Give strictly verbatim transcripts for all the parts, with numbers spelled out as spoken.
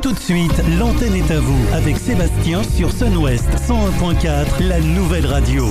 Tout de suite, l'antenne est à vous avec Sébastien sur Sun-Ouest cent un point quatre, la nouvelle radio.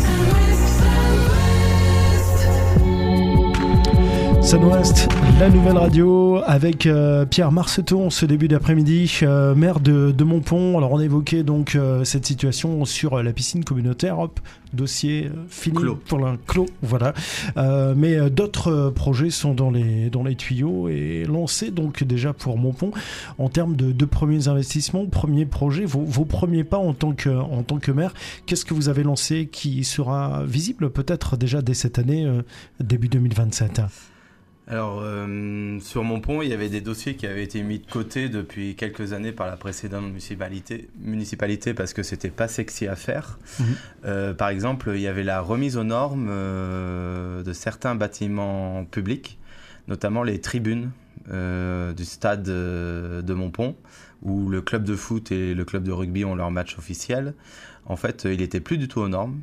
Sun-Ouest, la nouvelle radio avec euh, Pierre Marceton ce début d'après-midi, euh, maire de, de Montpont. Alors on a évoqué donc euh, cette situation sur euh, la piscine communautaire, hop, dossier euh, fini clos. pour l'un clos, voilà. Euh, mais euh, d'autres euh, projets sont dans les dans les tuyaux et lancés donc déjà pour Montpont en termes de, de premiers investissements, premiers projets, vos, vos premiers pas en tant que en tant que maire. Qu'est-ce que vous avez lancé qui sera visible peut-être déjà dès cette année, euh, début deux mille vingt-sept? Alors, euh, sur Montpont, il y avait des dossiers qui avaient été mis de côté depuis quelques années par la précédente municipalité, municipalité parce que c'était pas sexy à faire. Mmh. Euh, par exemple, il y avait la remise aux normes euh, de certains bâtiments publics, notamment les tribunes euh, du stade de Montpont, où le club de foot et le club de rugby ont leur match officiel. En fait, il n'était plus du tout aux normes.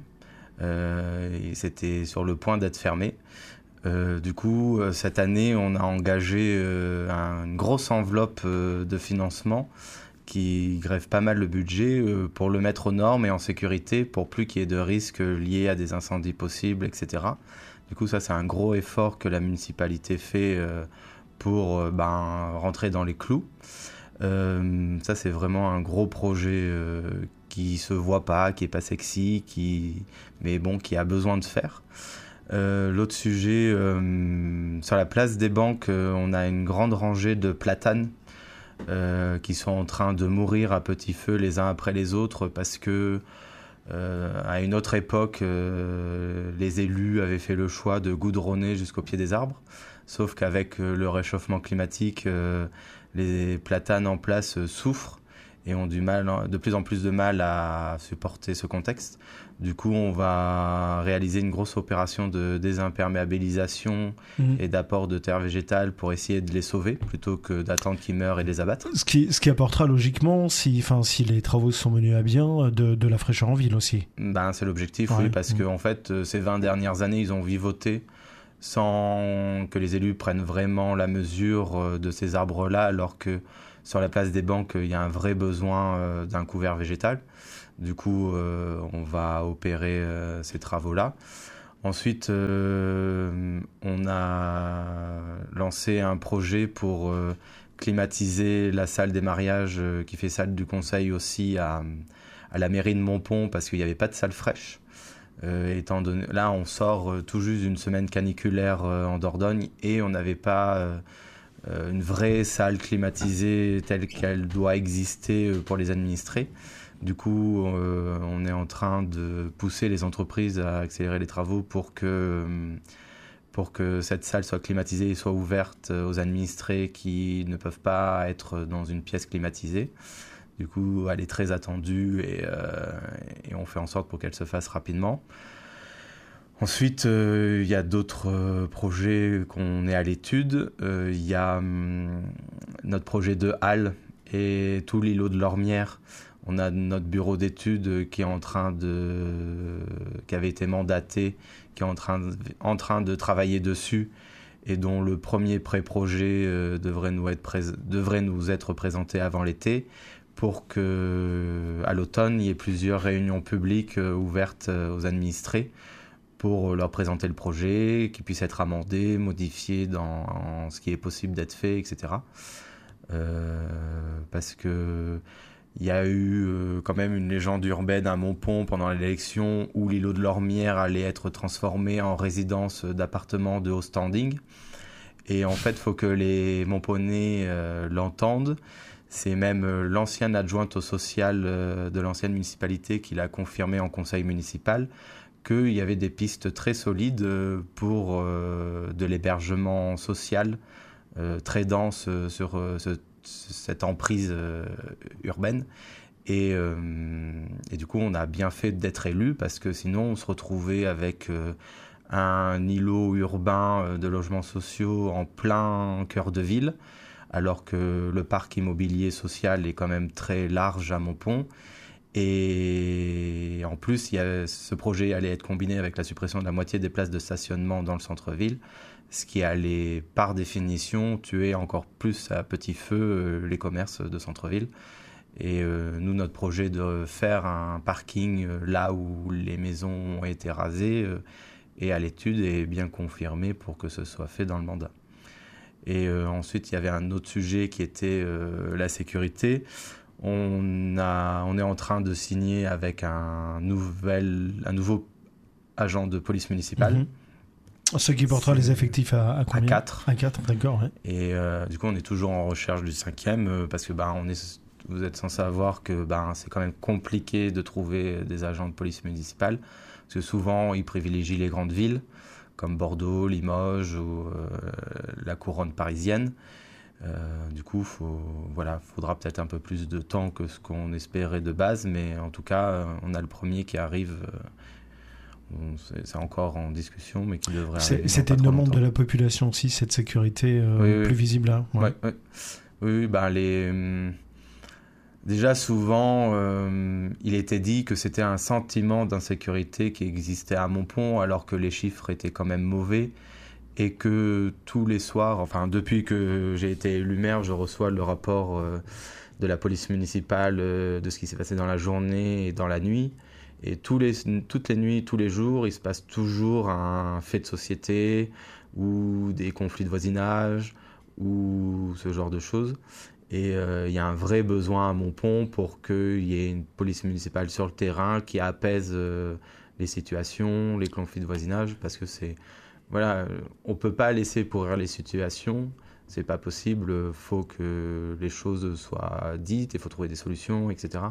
Euh, et c'était sur le point d'être fermé. Euh, du coup, euh, cette année, on a engagé euh, un, une grosse enveloppe euh, de financement qui grève pas mal le budget euh, pour le mettre aux normes et en sécurité pour plus qu'il y ait de risques liés à des incendies possibles, et cetera. Du coup, ça, c'est un gros effort que la municipalité fait euh, pour euh, ben, rentrer dans les clous. Euh, ça, c'est vraiment un gros projet euh, qui se voit pas, qui est pas sexy, qui... mais bon, qui a besoin de faire. Euh, l'autre sujet, euh, sur la place des banques, euh, on a une grande rangée de platanes euh, qui sont en train de mourir à petit feu les uns après les autres parce que euh, à une autre époque, euh, les élus avaient fait le choix de goudronner jusqu'au pied des arbres. Sauf qu'avec euh, le réchauffement climatique, euh, les platanes en place euh, souffrent et ont du mal, de plus en plus de mal à supporter ce contexte. Du coup, on va réaliser une grosse opération de désimperméabilisation mmh. et d'apport de terre végétale pour essayer de les sauver, plutôt que d'attendre qu'ils meurent et les abattre. Ce qui, ce qui apportera logiquement, si, si les travaux sont menés à bien, de, de la fraîcheur en ville aussi. Ben, c'est l'objectif, ouais. oui, parce mmh. qu'en en fait, ces vingt dernières années, ils ont vivoté sans que les élus prennent vraiment la mesure de ces arbres-là, alors que sur la place des banques, il y a un vrai besoin d'un couvert végétal. Du coup, euh, on va opérer euh, ces travaux-là. Ensuite, euh, on a lancé un projet pour euh, climatiser la salle des mariages euh, qui fait salle du conseil aussi à, à la mairie de Montpont parce qu'il n'y avait pas de salle fraîche. Euh, étant donné, là, on sort euh, tout juste d'une semaine caniculaire euh, en Dordogne et on n'avait pas euh, euh, une vraie salle climatisée telle qu'elle doit exister euh, pour les administrés. Du coup, euh, on est en train de pousser les entreprises à accélérer les travaux pour que, pour que cette salle soit climatisée et soit ouverte aux administrés qui ne peuvent pas être dans une pièce climatisée. Du coup, elle est très attendue et, euh, et on fait en sorte pour qu'elle se fasse rapidement. Ensuite, il euh, y a d'autres euh, projets qu'on est à l'étude. Il euh, y a hum, notre projet de halle et tout l'îlot de Lormière. On a notre bureau d'études qui est en train de, qui avait été mandaté, qui est en train de, en train de travailler dessus et dont le premier pré-projet euh, devrait nous être pré- devrait nous être présenté avant l'été pour que à l'automne il y ait plusieurs réunions publiques euh, ouvertes euh, aux administrés pour leur présenter le projet, qui puisse être amendé, modifié dans en ce qui est possible d'être fait, et cetera. Euh, parce que il y a eu euh, quand même une légende urbaine à Montpont pendant l'élection où l'îlot de Lormière allait être transformé en résidence d'appartements de haut standing. Et en fait, il faut que les Montponnais euh, l'entendent. C'est même euh, l'ancienne adjointe au social euh, de l'ancienne municipalité qui l'a confirmé en conseil municipal qu'il y avait des pistes très solides euh, pour euh, de l'hébergement social euh, très dense euh, sur euh, ce cette emprise euh, urbaine et, euh, et du coup on a bien fait d'être élu parce que sinon on se retrouvait avec euh, un îlot urbain euh, de logements sociaux en plein cœur de ville alors que le parc immobilier social est quand même très large à Montpont et en plus il y a, ce projet allait être combiné avec la suppression de la moitié des places de stationnement dans le centre-ville. ce qui allait par définition tuer encore plus à petit feu euh, les commerces de centre-ville. Et euh, nous, notre projet de faire un parking euh, là où les maisons ont été rasées euh, est à l'étude et bien confirmé pour que ce soit fait dans le mandat. Et euh, ensuite, il y avait un autre sujet qui était euh, la sécurité. On, a, on est en train de signer avec un, nouvel, un nouveau agent de police municipale. Mmh. Ce qui portera c'est les effectifs à, à combien ? À quatre. À quatre, d'accord. Ouais. Et euh, du coup, on est toujours en recherche du cinquième euh, parce que bah, on est, vous êtes censé savoir que bah, c'est quand même compliqué de trouver des agents de police municipale parce que souvent, ils privilégient les grandes villes comme Bordeaux, Limoges ou euh, la couronne parisienne. Euh, du coup, faut, voilà, faudra peut-être un peu plus de temps que ce qu'on espérait de base, mais en tout cas, on a le premier qui arrive... Euh, c'est encore en discussion, mais qui devrait c'est, arriver. C'était une demande de la population aussi, cette sécurité euh, oui, plus oui. visible là. Ouais. Ouais, ouais. Oui, ben les... Hum, déjà souvent, euh, il était dit que c'était un sentiment d'insécurité qui existait à Montpont, alors que les chiffres étaient quand même mauvais, et que tous les soirs, enfin depuis que j'ai été élu maire, je reçois le rapport euh, de la police municipale euh, de ce qui s'est passé dans la journée et dans la nuit. Et tous les, toutes les nuits, tous les jours, il se passe toujours un fait de société ou des conflits de voisinage ou ce genre de choses. Et euh, il y a un vrai besoin à Montpont pour qu'il y ait une police municipale sur le terrain qui apaise euh, les situations, les conflits de voisinage, parce que c'est... Voilà, on ne peut pas laisser pourrir les situations, c'est pas possible, il faut que les choses soient dites, il faut trouver des solutions, et cetera.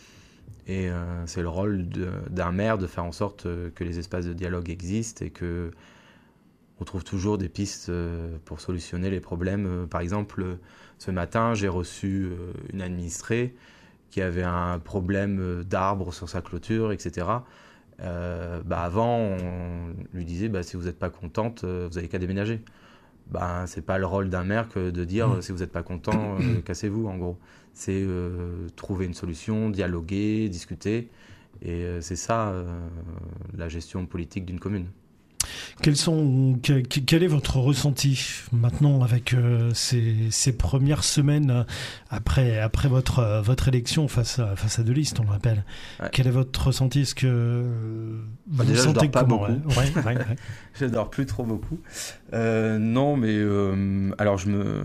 Et euh, c'est le rôle de, d'un maire de faire en sorte que les espaces de dialogue existent et qu'on trouve toujours des pistes pour solutionner les problèmes. Par exemple, ce matin, j'ai reçu une administrée qui avait un problème d'arbre sur sa clôture, et cetera. Euh, bah avant, on lui disait bah, si vous n'êtes pas contente, vous n'avez qu'à déménager. Bah, c'est pas le rôle d'un maire que de dire mmh. si vous n'êtes pas content, euh, cassez-vous en gros. C'est euh, trouver une solution, dialoguer, discuter. Et euh, c'est ça, euh, la gestion politique d'une commune. Quels sont, que, quel est votre ressenti maintenant avec euh, ces, ces premières semaines après, après votre, votre élection face à, face à deux listes, on le rappelle. Ouais. Quel est votre ressenti ? Est-ce que bah vous déjà, sentez je dors pas comment, beaucoup. Ouais, ouais, ouais. Je dors plus trop beaucoup. Euh, non, mais euh, alors je me,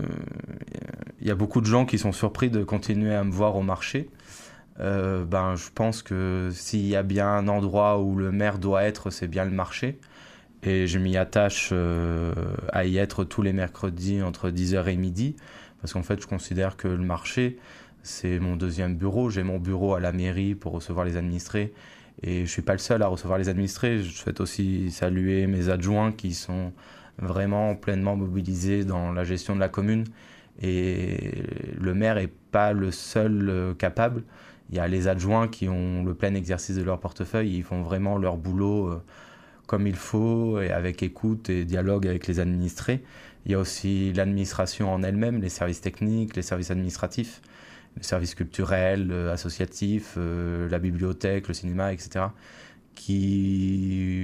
il y a beaucoup de gens qui sont surpris de continuer à me voir au marché. Euh, ben, je pense que s'il y a bien un endroit où le maire doit être, c'est bien le marché. Et je m'y attache euh, à y être tous les mercredis entre dix heures et midi, parce qu'en fait, je considère que le marché, c'est mon deuxième bureau. J'ai mon bureau à la mairie pour recevoir les administrés, et je ne suis pas le seul à recevoir les administrés. Je souhaite aussi saluer mes adjoints qui sont vraiment pleinement mobilisés dans la gestion de la commune. Et le maire n'est pas le seul euh, capable. Il y a les adjoints qui ont le plein exercice de leur portefeuille, ils font vraiment leur boulot euh, comme il faut, et avec écoute et dialogue avec les administrés. Il y a aussi l'administration en elle-même, les services techniques, les services administratifs, les services culturels, euh, associatifs, euh, la bibliothèque, le cinéma, et cetera, qui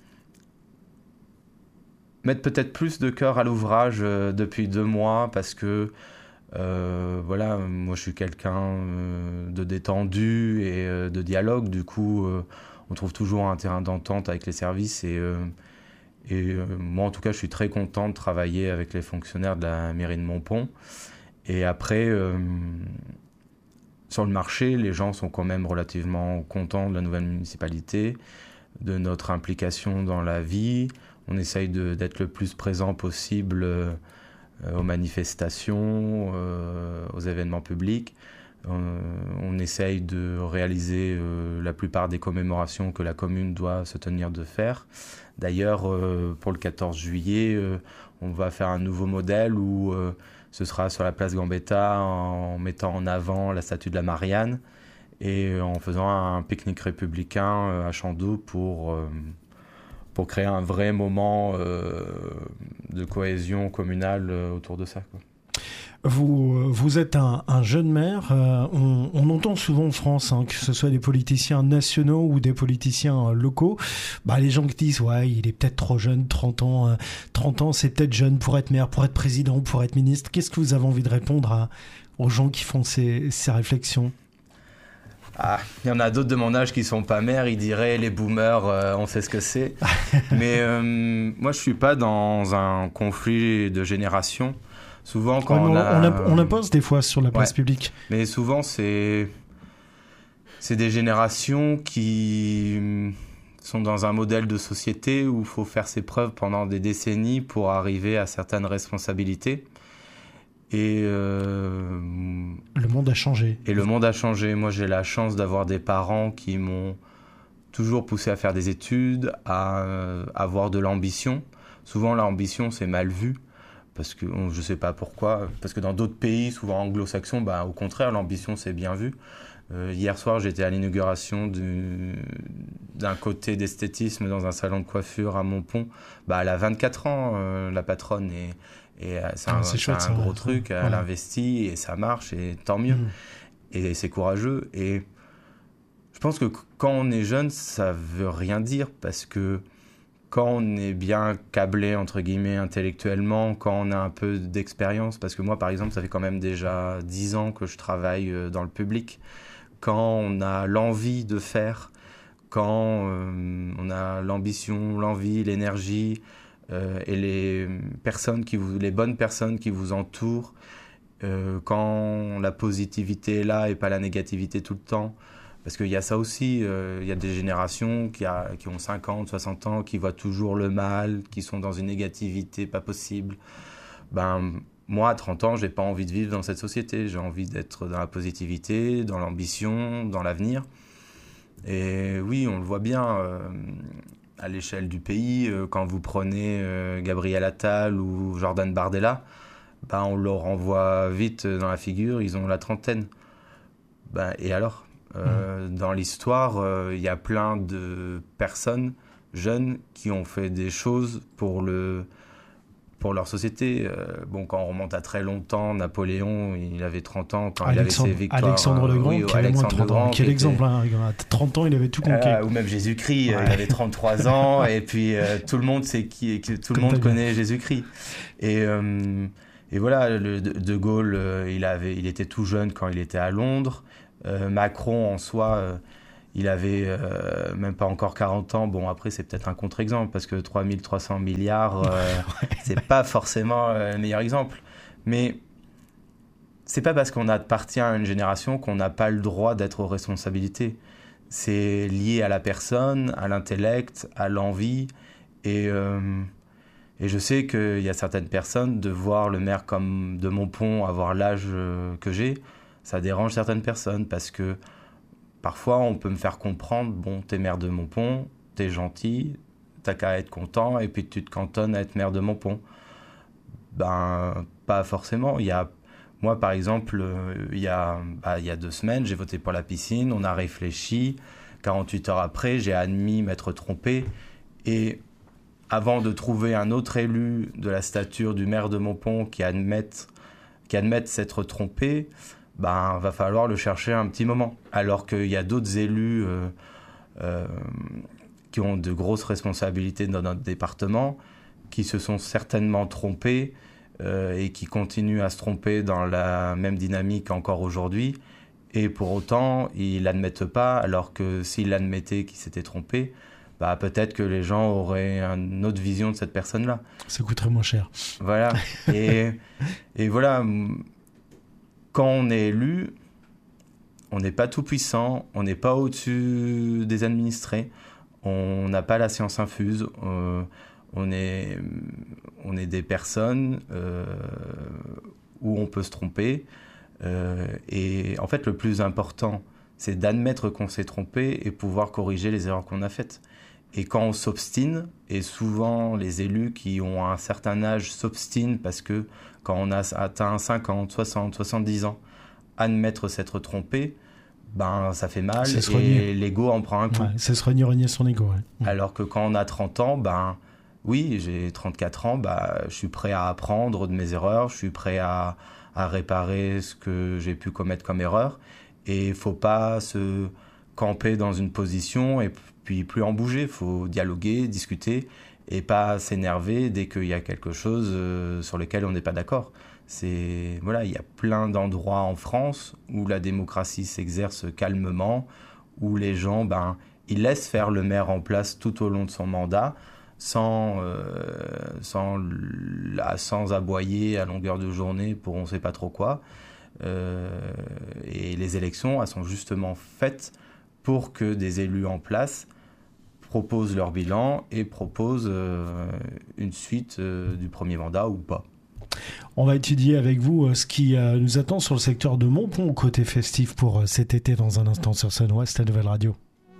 mettent peut-être plus de cœur à l'ouvrage euh, depuis deux mois, parce que euh, voilà, moi je suis quelqu'un euh, de détendu et euh, de dialogue, du coup... Euh, on trouve toujours un terrain d'entente avec les services et, euh, et euh, moi en tout cas je suis très content de travailler avec les fonctionnaires de la mairie de Montpont. Et après euh, sur le marché, les gens sont quand même relativement contents de la nouvelle municipalité, de notre implication dans la vie. On essaye de, d'être le plus présent possible euh, aux manifestations, euh, aux événements publics. Euh, on essaye de réaliser euh, la plupart des commémorations que la commune doit se tenir de faire. D'ailleurs, euh, pour le quatorze juillet, euh, on va faire un nouveau modèle où euh, ce sera sur la place Gambetta en mettant en avant la statue de la Marianne et en faisant un pique-nique républicain euh, à Chandeau pour, euh, pour créer un vrai moment euh, de cohésion communale euh, autour de ça, quoi. Vous, vous êtes un, un jeune maire. Euh, on, on entend souvent en France, hein, que ce soit des politiciens nationaux ou des politiciens locaux, bah, les gens qui disent ouais, il est peut-être trop jeune, trente ans, euh, trente ans, c'est peut-être jeune pour être maire, pour être président, pour être ministre. Qu'est-ce que vous avez envie de répondre à, aux gens qui font ces, ces réflexions? Ah, il y en a d'autres de mon âge qui sont pas maires, ils diraient les boomers, euh, on sait ce que c'est. Mais euh, moi, je suis pas dans un conflit de génération. Souvent, quand ouais, on, on, a... on, a, on impose des fois sur la place ouais. publique. Mais souvent, c'est c'est des générations qui sont dans un modèle de société où il faut faire ses preuves pendant des décennies pour arriver à certaines responsabilités. Et euh, le monde a changé. Et le monde a changé. Moi, j'ai la chance d'avoir des parents qui m'ont toujours poussé à faire des études, à euh, avoir de l'ambition. Souvent, l'ambition, c'est mal vu, parce que je ne sais pas pourquoi. Parce que dans d'autres pays, souvent anglo-saxons, bah, au contraire, l'ambition, c'est bien vu. Euh, hier soir, j'étais à l'inauguration du, d'un côté d'esthétisme dans un salon de coiffure à Montpont. Bah, elle a vingt-quatre ans, euh, la patronne, et Et c'est un, ah, c'est chouette, c'est un gros ça, truc, ouais. Elle investit et ça marche et tant mieux. Mmh. Et c'est courageux. Et je pense que quand on est jeune, ça veut rien dire parce que quand on est bien câblé, entre guillemets, intellectuellement, quand on a un peu d'expérience, parce que moi, par exemple, ça fait quand même déjà dix ans que je travaille dans le public, quand on a l'envie de faire, quand euh, on a l'ambition, l'envie, l'énergie... Euh, et les personnes qui vous, les bonnes personnes qui vous entourent, euh, quand la positivité est là et pas la négativité tout le temps, parce qu'il y a ça aussi, euh, il y a des générations qui, a, qui ont cinquante, soixante ans, qui voient toujours le mal, qui sont dans une négativité pas possible. Ben, moi, à trente ans, j'ai pas envie de vivre dans cette société, j'ai envie d'être dans la positivité, dans l'ambition, dans l'avenir. Et oui, on le voit bien... Euh, à l'échelle du pays, euh, quand vous prenez euh, Gabriel Attal ou Jordan Bardella, bah, on leur envoie vite dans la figure, ils ont la trentaine. Bah, et alors euh, mmh. Dans l'histoire, il euh, y a plein de personnes jeunes qui ont fait des choses pour, le, pour leur société. Euh, bon, quand on remonte à très longtemps, Napoléon, il avait trente ans quand Alexandre, il avait ses victoires. Alexandre le Grand, oui, qui avait moins de trente ans. Quel était... exemple, hein, à trente ans, il avait tout conquis. Euh, ou même Jésus-Christ, ouais. Il avait trente-trois ans, et puis euh, tout le monde sait qui, tout Comme le monde connaît Jésus-Christ. Et, euh, et voilà, le, de, de Gaulle, euh, il, avait, il était tout jeune quand il était à Londres. Euh, Macron, en soi... Euh, il avait euh, même pas encore quarante ans. Bon, après, c'est peut-être un contre-exemple, parce que trois mille trois cents milliards, euh, ouais. C'est pas forcément euh, le meilleur exemple. Mais c'est pas parce qu'on appartient à une génération qu'on n'a pas le droit d'être aux responsabilités. C'est lié à la personne, à l'intellect, à l'envie. Et, euh, et je sais qu'il y a certaines personnes, de voir le maire comme de Montpont avoir l'âge euh, que j'ai, ça dérange certaines personnes, parce que parfois, on peut me faire comprendre, bon, t'es maire de Montpont, t'es gentil, t'as qu'à être content, et puis tu te cantonnes à être maire de Montpont. Ben, pas forcément. Il y a, moi, par exemple, euh, il, y a, bah, il y a deux semaines, j'ai voté pour la piscine, on a réfléchi. quarante-huit heures après, j'ai admis m'être trompé. Et avant de trouver un autre élu de la stature du maire de Montpont qui admette, qui admette s'être trompé, ben, va falloir le chercher un petit moment. Alors qu'il y a d'autres élus euh, euh, qui ont de grosses responsabilités dans notre département, qui se sont certainement trompés euh, et qui continuent à se tromper dans la même dynamique encore aujourd'hui. Et pour autant, ils ne l'admettent pas, alors que s'ils l'admettaient qu'ils s'étaient trompés, bah, peut-être que les gens auraient une autre vision de cette personne-là. Ça coûterait moins cher. Voilà. Et, et voilà... Quand on est élu, on n'est pas tout puissant, on n'est pas au-dessus des administrés, on n'a pas la science infuse, euh, on, est, on est des personnes euh, où on peut se tromper. Euh, et en fait, le plus important, c'est d'admettre qu'on s'est trompé et pouvoir corriger les erreurs qu'on a faites. Et quand on s'obstine, et souvent les élus qui ont un certain âge s'obstinent parce que quand on a atteint cinquante, soixante, soixante-dix ans, admettre s'être trompé, ben, ça fait mal et renier. L'ego en prend un coup. Ouais, c'est se renier, renier son ego. Ouais. Ouais. Alors que quand on a trente ans, ben, oui, j'ai trente-quatre ans, ben, je suis prêt à apprendre de mes erreurs, je suis prêt à, à réparer ce que j'ai pu commettre comme erreur. Et il ne faut pas se camper dans une position et puis plus en bouger. Il faut dialoguer, discuter et pas s'énerver dès qu'il y a quelque chose euh, sur lequel on n'est pas d'accord. C'est, voilà, il y a plein d'endroits en France où la démocratie s'exerce calmement, où les gens, ben, ils laissent faire le maire en place tout au long de son mandat, sans, euh, sans, la, sans aboyer à longueur de journée pour on ne sait pas trop quoi. Euh, et les élections, elles sont justement faites pour que des élus en place proposent leur bilan et proposent euh, une suite euh, du premier mandat ou pas. On va étudier avec vous ce qui nous attend sur le secteur de Montpont côté festif pour cet été dans un instant sur Sun Ouest, la nouvelle radio.